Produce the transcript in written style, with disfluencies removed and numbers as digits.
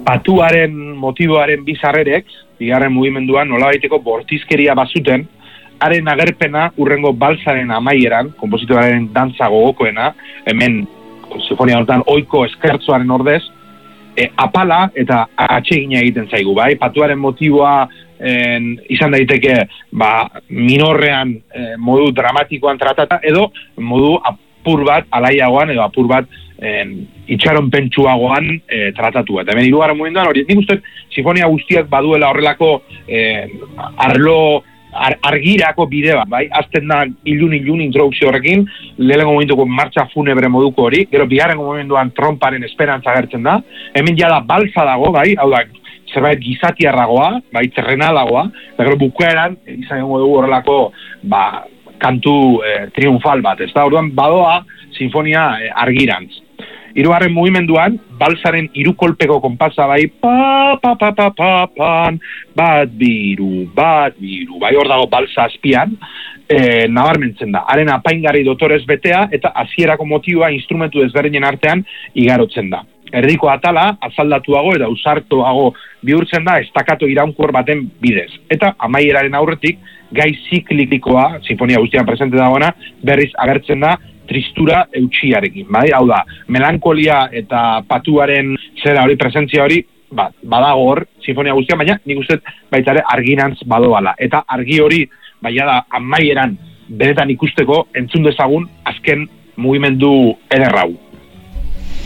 patuaren motiboaren bizarrerek, bigarren mugimenduan nolabaiteko bortizkeria bazuten, haren agerpena urrengo balsaren amaieran, konpositorearen dantza gogokoena, hemen sinfonia hortan ohiko eskertzoaren ordez, apala eta atsegina egiten zaigu, bai? Patuaren motiboa izan daiteke minorrean modu dramatikoan tratata, edo modu apur bat alaiagoan edo apur bat itxaronpentsuagoan tratatu. Eta hemen hirugarren momentuan hori, nik uste sinfonia guztiak baduela horrelako arlo argirako bide bat, bai? Azten da ilun introdukzio horrekin, lehenengo momentuko martxa funebre moduko hori, gero bigarrengo momentuan tromparen esperantza agertzen da, hemen jada balsa dago, bai? Hau da, zerbait gizatiarragoa, bai, terrenalagoa, eta gero bukaeran izango dugu horrelako kantu triunfal bat, ez da? Orduan badoa sinfonia argirantz. Hirugarren mugimenduan, balsaren hirukolpeko konpasa bai, pan, bat biru, bai hor dago balsa azpian, nabarmentzen da. Haren apaingarri dotorez betea eta hasierako motiboa instrumentu desberdinen artean igarotzen da. Erdiko atala, azaldatuago eta usartuago bihurtzen da estakato iraunkor baten bidez. Eta amaieraren aurretik, gai ziklikoa, sinfonia guztian presente dagoena, berriz agertzen da tristura eutxiarekin, bai? Hau da, melankolia eta patuaren zera hori, presentzia hori, badago hor, sinfonia guztian, baina nik uste baita ere arginantz badoala. Eta argi hori, baina da, amaieran beretan ikusteko entzun dezagun azken mugimendu ederrau.